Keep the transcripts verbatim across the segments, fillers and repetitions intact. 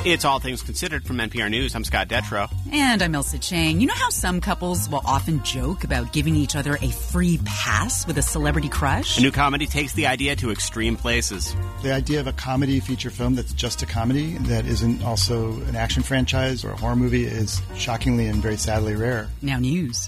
It's All Things Considered from N P R News. I'm Scott Detrow. And I'm Elsa Chang. You know how some couples will often joke about giving each other a free pass with a celebrity crush? A new comedy takes the idea to extreme places. The idea of a comedy feature film that's just a comedy that isn't also an action franchise or a horror movie is shockingly and very sadly rare. Now news.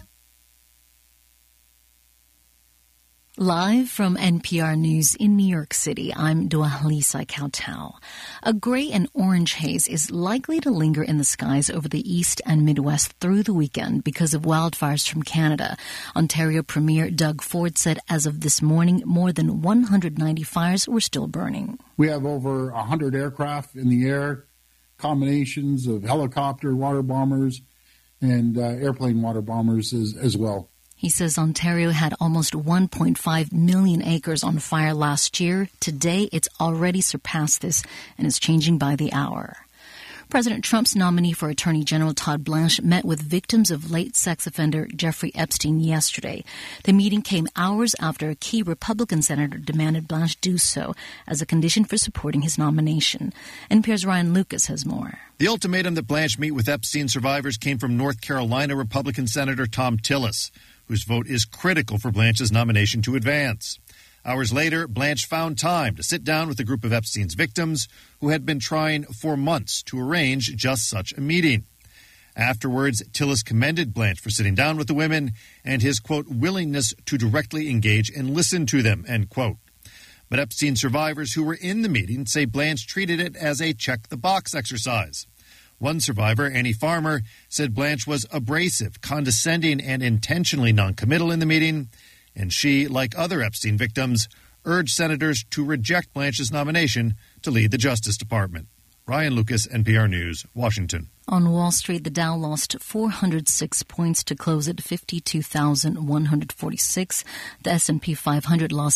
Live from N P R News in New York City, I'm Dua-Lisa Kautal. A gray and orange haze is likely to linger in the skies over the east and Midwest through the weekend because of wildfires from Canada. Ontario Premier Doug Ford said as of this morning, more than one hundred ninety fires were still burning. We have over one hundred aircraft in the air, combinations of helicopter water bombers and uh, airplane water bombers as, as well. He says Ontario had almost one point five million acres on fire last year. Today, it's already surpassed this and is changing by the hour. President Trump's nominee for Attorney General Todd Blanche met with victims of late sex offender Jeffrey Epstein yesterday. The meeting came hours after a key Republican senator demanded Blanche do so as a condition for supporting his nomination. N P R's Ryan Lucas has more. The ultimatum that Blanche meet with Epstein survivors came from North Carolina Republican Senator Thom Tillis, whose vote is critical for Blanche's nomination to advance. Hours later, Blanche found time to sit down with a group of Epstein's victims who had been trying for months to arrange just such a meeting. Afterwards, Tillis commended Blanche for sitting down with the women and his, quote, willingness to directly engage and listen to them, end quote. But Epstein survivors who were in the meeting say Blanche treated it as a check-the-box exercise. One survivor, Annie Farmer, said Blanche was abrasive, condescending, and intentionally noncommittal in the meeting, and she, like other Epstein victims, urged senators to reject Blanche's nomination to lead the Justice Department. Ryan Lucas, N P R News, Washington. On Wall Street, the Dow lost four hundred six points to close at fifty-two thousand one hundred forty-six. The S and P five hundred lost